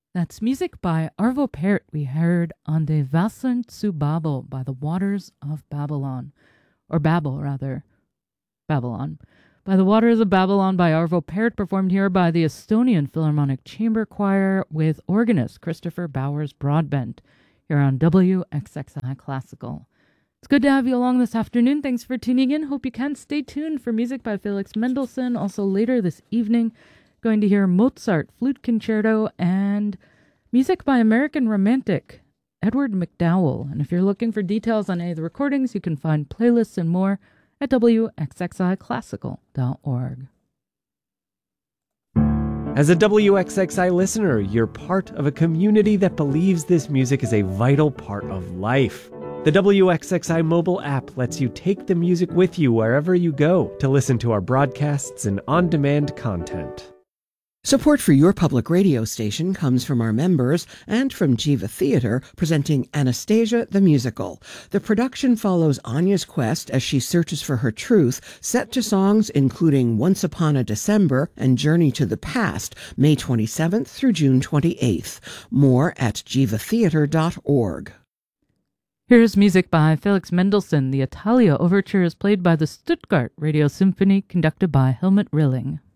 That's music by Arvo Pärt we heard on De Wassern zu Babel by the Waters of Babylon. Or Babel, rather. Babylon. By the Waters of Babylon by Arvo Pärt, performed here by the Estonian Philharmonic Chamber Choir with organist Christopher Bowers Broadbent here on WXXI Classical. It's good to have you along this afternoon. Thanks for tuning in. Hope you can stay tuned for music by Felix Mendelssohn. Also later this evening, going to hear Mozart Flute Concerto and music by American romantic Edward McDowell. And if you're looking for details on any of the recordings, you can find playlists and more at wxxiclassical.org. As a WXXI listener, you're part of a community that believes this music is a vital part of life. The WXXI mobile app lets you take the music with you wherever you go to listen to our broadcasts and on-demand content. Support for your public radio station comes from our members and from Jiva Theater, presenting Anastasia the Musical. The production follows Anya's quest as she searches for her truth, set to songs including Once Upon a December and Journey to the Past, May 27th through June 28th. More at jivatheater.org. Here's music by Felix Mendelssohn. The Italia Overture is played by the Stuttgart Radio Symphony, conducted by Helmut Rilling.